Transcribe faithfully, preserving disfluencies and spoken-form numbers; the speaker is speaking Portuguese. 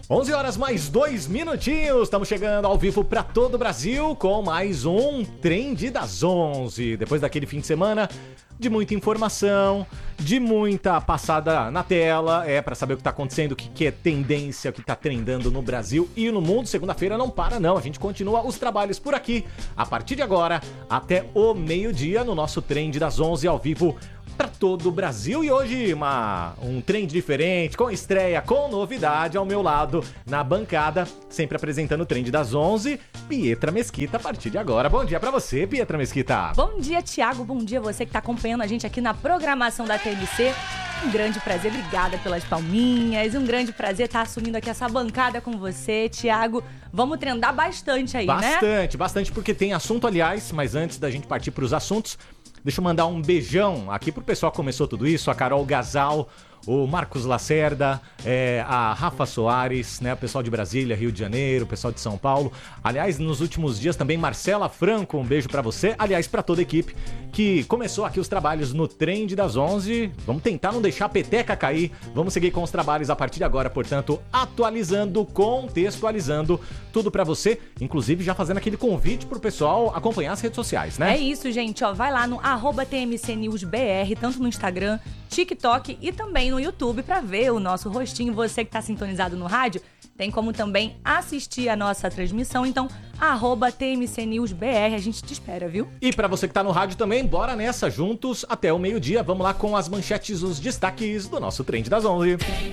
onze horas mais dois minutinhos, estamos chegando ao vivo para todo o Brasil com mais um Trend das onze. Depois daquele fim de semana de muita informação, de muita passada na tela, é para saber o que tá acontecendo, o que, que é tendência, o que tá trendando no Brasil e no mundo. Segunda-feira não para não, a gente continua os trabalhos por aqui, a partir de agora até o meio-dia no nosso Trend das onze ao vivo para todo o Brasil. E hoje uma, um trend diferente, com estreia, com novidade ao meu lado na bancada, sempre apresentando o Trend das onze, Pietra Mesquita, a partir de agora. Bom dia para você, Pietra Mesquita. Bom dia, Thiago, bom dia você que tá acompanhando a gente aqui na programação da T M C. Um grande prazer, obrigada pelas palminhas, um grande prazer estar assumindo aqui essa bancada com você, Thiago. Vamos trendar bastante aí, bastante, né? Bastante, bastante, porque tem assunto, aliás, mas antes da gente partir pros assuntos, deixa eu mandar um beijão aqui pro pessoal que começou tudo isso, a Carol Gasal, o Marcos Lacerda, é, a Rafa Soares, né, o pessoal de Brasília, Rio de Janeiro, o pessoal de São Paulo. Aliás, nos últimos dias também Marcela Franco, um beijo pra você. Aliás, pra toda a equipe que começou aqui os trabalhos no Trend das onze. Vamos tentar não deixar a peteca cair. Vamos seguir com os trabalhos a partir de agora, portanto, atualizando, contextualizando tudo pra você. Inclusive, já fazendo aquele convite pro pessoal acompanhar as redes sociais, né? É isso, gente. Ó, vai lá no arroba T M C News B R, tanto no Instagram, TikTok e também no YouTube para ver o nosso rostinho. Você que está sintonizado no rádio, tem como também assistir a nossa transmissão. Então, arroba T M C News B R, a gente te espera, viu? E para você que tá no rádio também, bora nessa juntos até o meio-dia. Vamos lá com as manchetes, os destaques do nosso Trend das onze.